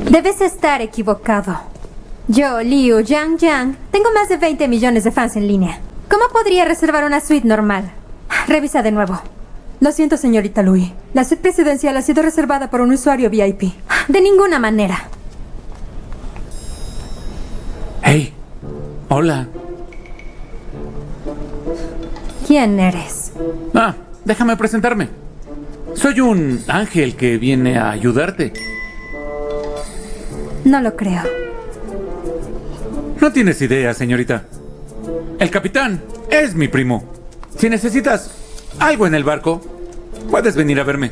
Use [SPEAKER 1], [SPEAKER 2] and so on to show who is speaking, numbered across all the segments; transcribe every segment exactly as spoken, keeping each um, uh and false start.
[SPEAKER 1] Debes estar equivocado. Yo, Liu Yang Yang, tengo más de veinte millones de fans en línea. ¿Cómo podría reservar una suite normal? Revisa de nuevo. Lo siento, señorita Lui. La suite presidencial ha sido reservada por un usuario V I P. De ninguna manera.
[SPEAKER 2] Hey. Hola.
[SPEAKER 1] ¿Quién eres?
[SPEAKER 2] Ah, déjame presentarme. Soy un ángel que viene a ayudarte.
[SPEAKER 1] No lo creo.
[SPEAKER 2] No tienes idea, señorita. El capitán es mi primo. Si necesitas algo en el barco, puedes venir a verme.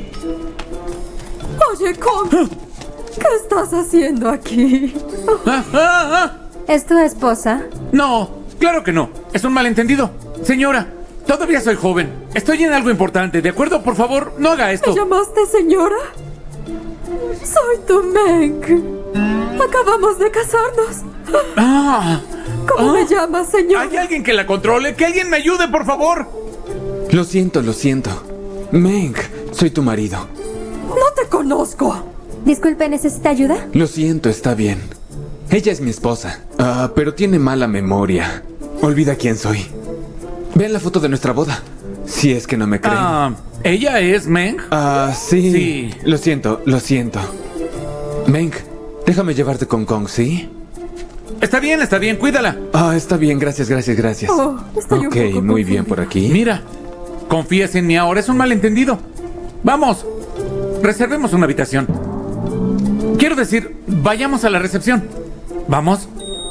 [SPEAKER 1] Oye, Kong, ¿qué estás haciendo aquí?
[SPEAKER 2] Ah, ah, ah.
[SPEAKER 1] ¿Es tu esposa?
[SPEAKER 2] No, claro que no. Es un malentendido. Señora, todavía soy joven. Estoy en algo importante, ¿de acuerdo? Por favor, no haga esto.
[SPEAKER 1] ¿Me llamaste señora? Soy tu Meng. Acabamos de casarnos.
[SPEAKER 2] Ah,
[SPEAKER 1] ¿Cómo
[SPEAKER 2] ah.
[SPEAKER 1] me llamas, señora?
[SPEAKER 2] ¿Hay alguien que la controle? ¡Que alguien me ayude, por favor!
[SPEAKER 3] Lo siento, lo siento. Meng, soy tu marido.
[SPEAKER 1] No te conozco. Disculpe, ¿necesita ayuda?
[SPEAKER 3] Lo siento, está bien. Ella es mi esposa, ah, pero tiene mala memoria. Olvida quién soy. Vean la foto de nuestra boda. Si es que no me creen.
[SPEAKER 2] Ah, ¿ella es Meng?
[SPEAKER 3] Ah, sí.
[SPEAKER 2] Sí.
[SPEAKER 3] Lo siento, lo siento. Meng, déjame llevarte con Kong, ¿sí?
[SPEAKER 2] Está bien, está bien, cuídala.
[SPEAKER 3] Ah, está bien, gracias, gracias, gracias.
[SPEAKER 1] Oh, estoy un
[SPEAKER 3] ok,
[SPEAKER 1] poco
[SPEAKER 3] muy
[SPEAKER 1] confundida.
[SPEAKER 3] bien por aquí.
[SPEAKER 2] Mira, confías en mí ahora, es un malentendido. Vamos, reservemos una habitación. Quiero decir, vayamos a la recepción. ¿Vamos?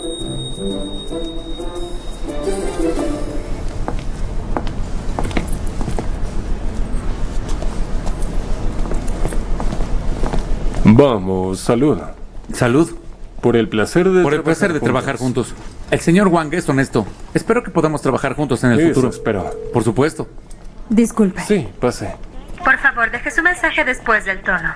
[SPEAKER 4] Vamos, salud.
[SPEAKER 2] Salud.
[SPEAKER 4] Por el placer de
[SPEAKER 2] Por el placer de trabajar juntos. El señor Wang es honesto. Espero que podamos trabajar juntos en el
[SPEAKER 4] Eso
[SPEAKER 2] futuro.
[SPEAKER 4] espero.
[SPEAKER 2] Por supuesto.
[SPEAKER 1] Disculpe.
[SPEAKER 4] Sí, pase.
[SPEAKER 1] Por favor, deje su mensaje después del tono.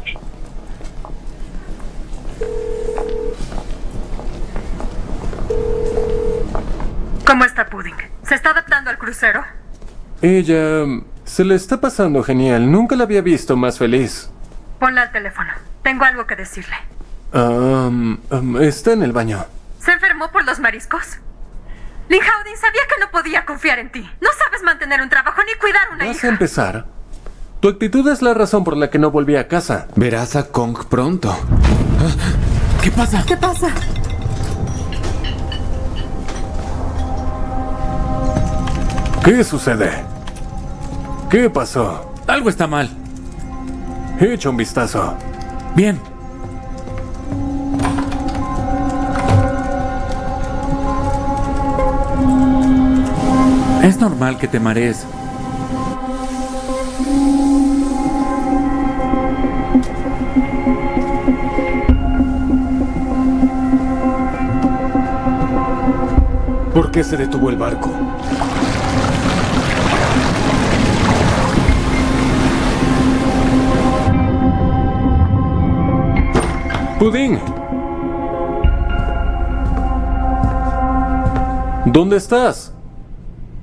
[SPEAKER 1] ¿Cómo está Pudding? ¿Se está adaptando al crucero?
[SPEAKER 4] Ella mm, se le está pasando genial. Nunca la había visto más feliz.
[SPEAKER 1] Ponla al teléfono. Tengo algo que decirle.
[SPEAKER 4] Um, um, está en el baño.
[SPEAKER 1] ¿Se enfermó por los mariscos? Lin Haodin sabía que no podía confiar en ti. No sabes mantener un trabajo ni cuidar una
[SPEAKER 4] ¿Vas
[SPEAKER 1] hija.
[SPEAKER 4] a empezar? Tu actitud es la razón por la que no volví a casa.
[SPEAKER 3] Verás a Kong pronto.
[SPEAKER 2] ¿Qué pasa?
[SPEAKER 1] ¿Qué pasa?
[SPEAKER 4] ¿Qué sucede? ¿Qué pasó?
[SPEAKER 2] Algo está mal.
[SPEAKER 4] Echa un vistazo.
[SPEAKER 2] Bien. Es normal que te marees.
[SPEAKER 4] ¿Por qué se detuvo el barco? Pudín. ¿Dónde estás?